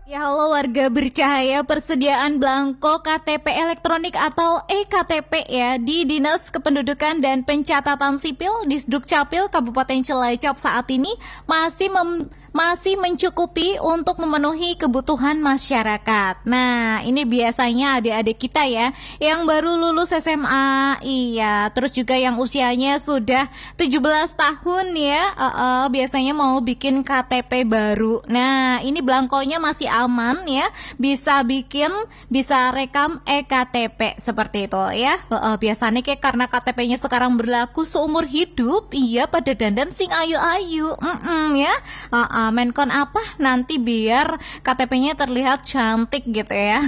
Ya, halo warga bercahaya, persediaan belangko KTP elektronik atau eKTP ya di Dinas Kependudukan dan Pencatatan Sipil di Dukcapil Kabupaten Cilacap saat ini masih mencukupi untuk memenuhi kebutuhan masyarakat. Nah, ini biasanya adik-adik kita ya yang baru lulus SMA, iya, terus juga yang usianya sudah 17 tahun ya, biasanya mau bikin KTP baru. Nah, ini belangkonya masih aman ya, bisa bikin, bisa rekam eKTP seperti itu ya. Biasanya kayak karena KTP-nya sekarang berlaku seumur hidup, iya pada dandan sing ayu-ayu, ya. Menkon apa nanti biar KTP-nya terlihat cantik gitu ya.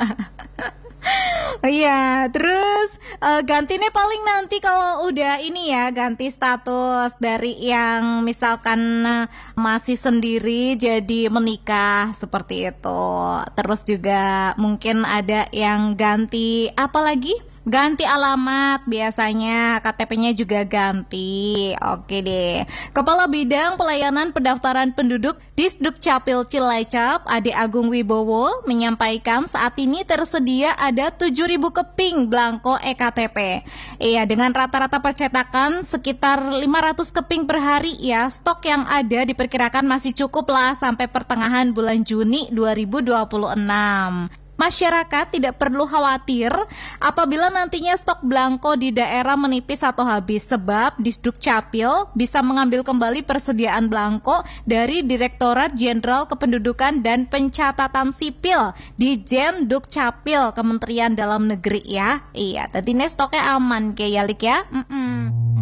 Iya, terus ganti nih paling nanti kalau udah ini ya, ganti status dari yang misalkan masih sendiri jadi menikah seperti itu. Terus juga mungkin ada yang ganti apa lagi? Ganti alamat, biasanya KTP-nya juga ganti. Oke deh. Kepala Bidang Pelayanan Pendaftaran Penduduk Disdukcapil Cilacap, Ade Agung Wibowo, menyampaikan saat ini tersedia ada 7.000 keping belangko eKTP. Iya, dengan rata-rata percetakan sekitar 500 keping per hari ya, stok yang ada diperkirakan masih cukup lah sampai pertengahan bulan Juni 2026. Masyarakat tidak perlu khawatir apabila nantinya stok belangko di daerah menipis atau habis, sebab Disdukcapil bisa mengambil kembali persediaan belangko dari Direktorat Jenderal Kependudukan dan Pencatatan Sipil di Jendukcapil Kementerian Dalam Negeri ya. Iya, tadi stoknya aman kayak ya Lik ya.